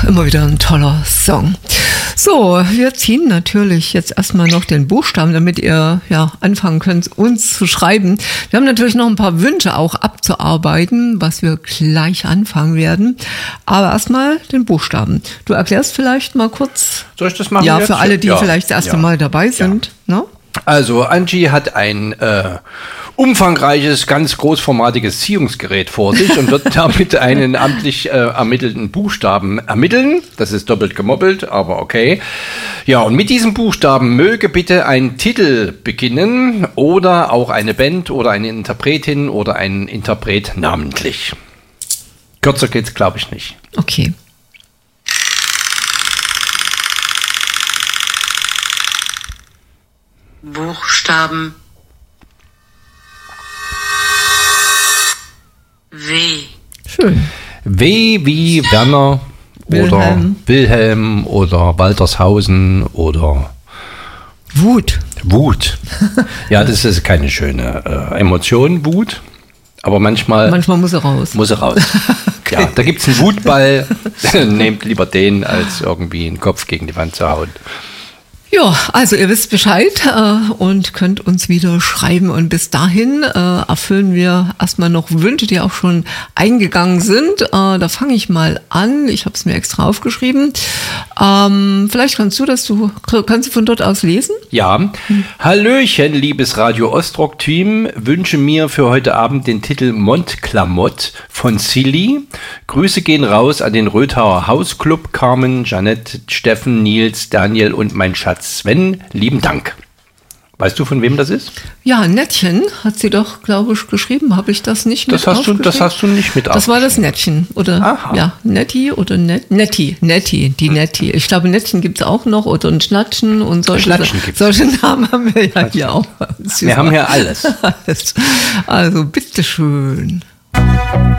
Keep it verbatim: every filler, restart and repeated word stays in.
immer wieder ein toller Song. So, wir ziehen natürlich jetzt erstmal noch den Buchstaben, damit ihr ja anfangen könnt, uns zu schreiben. Wir haben natürlich noch ein paar Wünsche auch abzuarbeiten, was wir gleich anfangen werden. Aber erstmal den Buchstaben. Du erklärst vielleicht mal kurz. Soll ich das machen? Ja, jetzt? für alle, die ja. vielleicht das erste ja. Mal dabei sind. Ja. Ne? Also Angie hat ein äh, umfangreiches, ganz großformatiges Ziehungsgerät vor sich und wird damit einen amtlich äh, ermittelten Buchstaben ermitteln. Das ist doppelt gemoppelt, aber okay. Ja, und mit diesem Buchstaben möge bitte ein Titel beginnen oder auch eine Band oder eine Interpretin oder ein Interpret namentlich. Kürzer geht's, glaube ich, nicht. Okay. Buchstaben W. Schön. W wie Werner Wilhelm. oder Wilhelm oder Waltershausen oder Wut. Wut. Ja, das ist keine schöne äh, Emotion, Wut. Aber manchmal, Manchmal muss er raus. muss er raus. Okay. Ja, da gibt es einen Wutball. Nehmt lieber den, als irgendwie einen Kopf gegen die Wand zu hauen. Ja, also ihr wisst Bescheid äh, und könnt uns wieder schreiben. Und bis dahin äh, erfüllen wir erstmal noch Wünsche, die auch schon eingegangen sind. Äh, da fange ich mal an. Ich habe es mir extra aufgeschrieben. Ähm, vielleicht kannst du das, du kannst du von dort aus lesen? Ja. Hm. Hallöchen, liebes Radio Ostrock-Team. Wünsche mir für heute Abend den Titel Mondklamott von Silly. Grüße gehen raus an den Röthauer Hausclub, Carmen, Janette, Steffen, Nils, Daniel und mein Schatz Sven, lieben Dank. Weißt du, von wem das ist? Ja, Nettchen hat sie doch, glaube ich, geschrieben. Habe ich das nicht mit das hast du, Das hast du nicht mit Das war das Nettchen, oder? Aha. Ja, Netti oder Net, Netti, Netti, die Netti. Ich glaube, Nettchen gibt es auch noch oder ein Schnatschen und solche, Schnatschen gibt's. solche Namen haben wir ja hier auch. Wir haben hier alles. alles. Also, bitteschön.